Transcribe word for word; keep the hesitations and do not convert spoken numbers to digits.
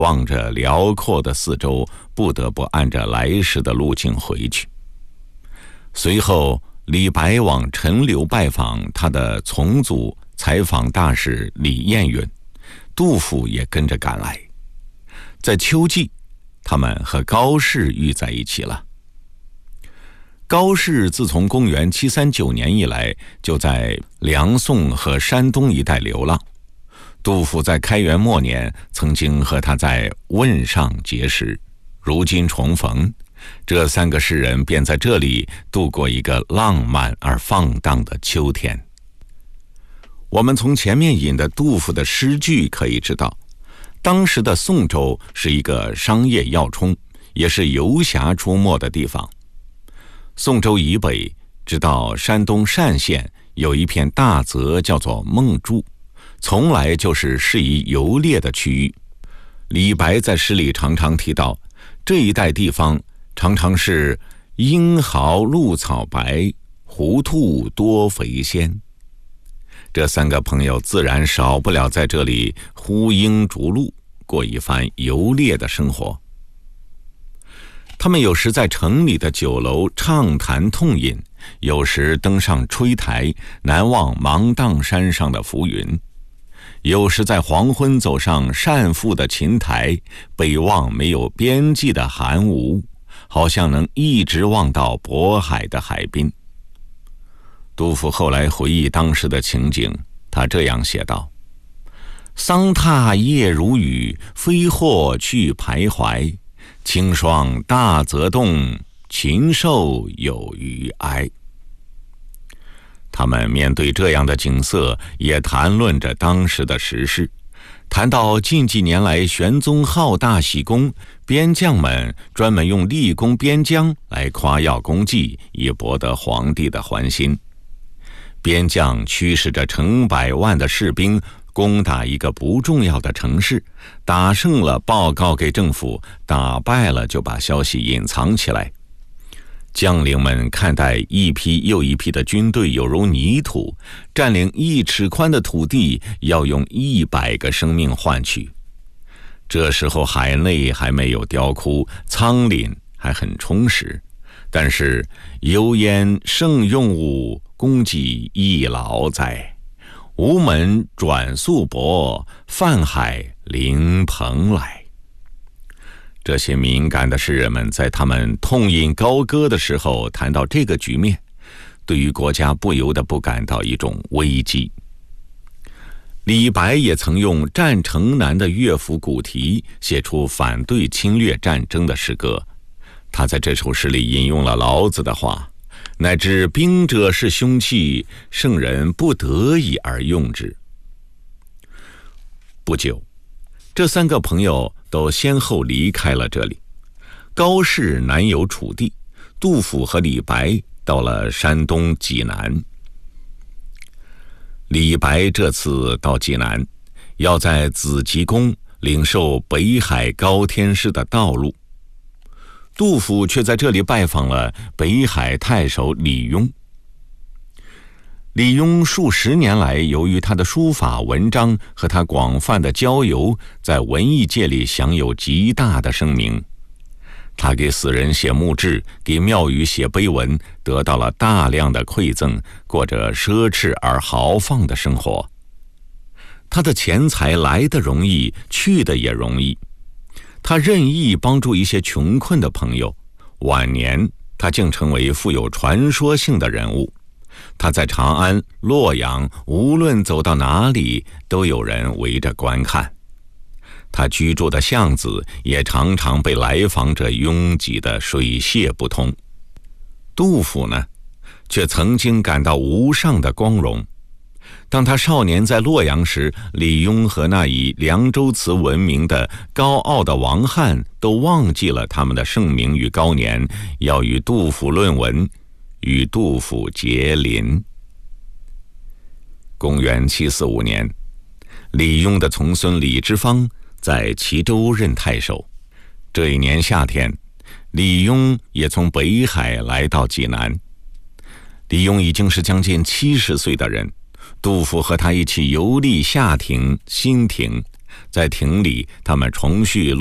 望着辽阔的四周，不得不按着来时的路径回去。随后，李白往陈留拜访他的从祖采访大使李彦允，杜甫也跟着赶来。在秋季，他们和高适遇在一起了。高适自从公元七三九年以来，就在梁宋和山东一带流浪。杜甫在开元末年曾经和他在汶上结识，如今重逢，这三个诗人便在这里度过一个浪漫而放荡的秋天。我们从前面引的杜甫的诗句可以知道，当时的宋州是一个商业要冲，也是游侠出没的地方。宋州以北，直到山东单县，有一片大泽叫做孟注，从来就是适宜游猎的区域。李白在诗里常常提到，这一带地方常常是鹰毫露草白，狐兔多肥鲜。这三个朋友自然少不了在这里呼鹰逐鹿，过一番游猎的生活。他们有时在城里的酒楼畅谈痛饮，有时登上吹台，南望芒砀山上的浮云，有时在黄昏走上单父的琴台，北望没有边际的寒吴，好像能一直望到渤海的海滨。杜甫后来回忆当时的情景，他这样写道：桑榻夜如雨，飞鹤去徘徊，清霜大泽动，禽兽有余哀。他们面对这样的景色，也谈论着当时的时事，谈到近几年来玄宗好大喜功，边将们专门用立功边疆来夸耀功绩，以博得皇帝的欢心。边将驱使着成百万的士兵攻打一个不重要的城市，打胜了报告给政府，打败了就把消息隐藏起来。将领们看待一批又一批的军队犹如泥土，占领一尺宽的土地要用一百个生命换取。这时候海内还没有凋枯，仓廪还很充实，但是油烟盛用物，供给亦劳哉。吴门转素帛，泛海临蓬莱。这些敏感的诗人们在他们痛饮高歌的时候谈到这个局面，对于国家不由得不感到一种危机。李白也曾用战城南的乐府古题写出反对侵略战争的诗歌。他在这首诗里引用了老子的话：乃知兵者是凶器，圣人不得已而用之。不久，这三个朋友都先后离开了这里。高适南游楚地，杜甫和李白到了山东济南。李白这次到济南，要在紫极宫领受北海高天师的道路。杜甫却在这里拜访了北海太守李邕。李邕数十年来，由于他的书法文章和他广泛的交游，在文艺界里享有极大的声名。他给死人写墓志，给庙宇写碑文，得到了大量的馈赠，过着奢侈而豪放的生活。他的钱财来得容易，去得也容易。他任意帮助一些穷困的朋友，晚年他竟成为富有传说性的人物。他在长安、洛阳，无论走到哪里，都有人围着观看。他居住的巷子也常常被来访者拥挤得水泄不通。杜甫呢，却曾经感到无上的光荣。当他少年在洛阳时，李邕和那以凉州词闻名的高傲的王翰都忘记了他们的盛名与高年，要与杜甫论文，与杜甫结邻。公元七四五年，李邕的从孙李之方在齐州任太守。这一年夏天，李邕也从北海来到济南。李邕已经是将近七十岁的人，杜甫和他一起游历下亭、新亭， 在亭里，他们重叙